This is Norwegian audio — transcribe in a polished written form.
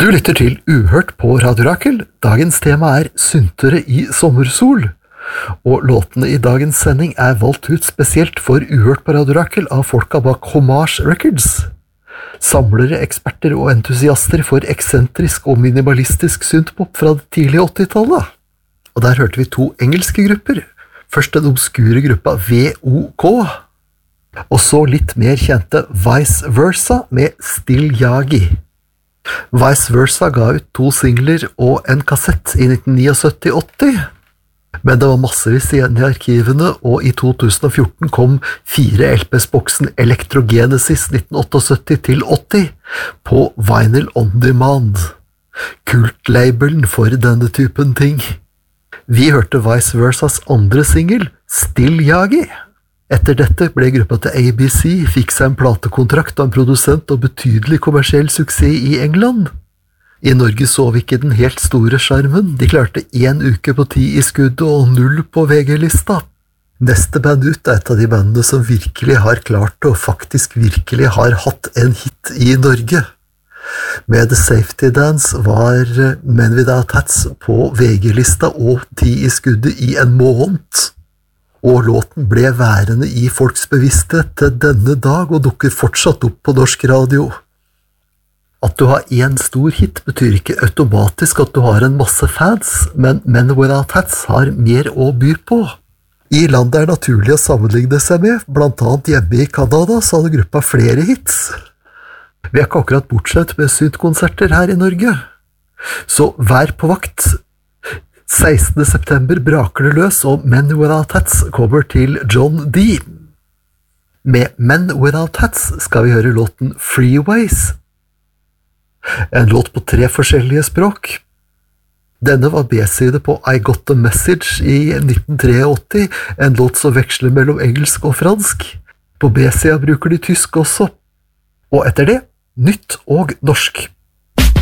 Du lytter til Uhørt på Radio Rakel. Dagens tema syntere i sommersol. Og låtene i dagens sending valgt ut spesielt for Uhørt på Radio Rakel av folka bak Homage Records. Samlere, eksperter og entusiaster for eksentrisk og minimalistisk syntpop fra det tidlige 80-tallet. Og der hørte vi to engelske grupper. Først den obskure gruppa VOK, og så litt mer kjente Vice Versa med Still Yagi. Vice Versa ga ut 2 singler og en kassett i 1979-80, men det var massevis igjen i arkivene, og i 2014 kom 4 LPs-boksen Electrogenesis 1978-80 på Vinyl On Demand, kultlabelen for denne typen ting. Vi hørte Vice Versas andre singel, Still Yagi. Etter dette ble gruppa til ABC, fikk seg en platekontrakt av en produsent og betydelig kommersiell suksess i England. I Norge så vi ikke den helt store skjermen, de klarte 1 uke på 10 i skuddet og 0 på VG-lista. Neste band ut et av de bandene som virkelig har klart det, og faktisk virkelig har hatt en hit i Norge. Med The Safety Dance var Men Without Hats på VG-lista og 10 i skuddet i en måned. Og låten ble værende i folks bevissthet til denne dag og dukker fortsatt opp på norsk radio. At du har en stor hit betyr ikke automatisk at du har en masse fans, men Men Without Hats har mer å by på. I landet naturlig å sammenligne seg med, blant annet hjemme i Kanada, så hadde gruppa flere hits. Vi ikke akkurat bortsett med syntkonserter her i Norge. Så vær på vakt. 16. september braker det løs, og Men Without Hats kommer til John D. Med Men Without Hats skal vi høre låten Freeways. En låt på 3 forskjellige språk. Denne var B-side på I Got The Message i 1983, en låt som veksler mellom engelsk og fransk. På B-sida bruker de tysk også. Og etter det, nytt og norsk.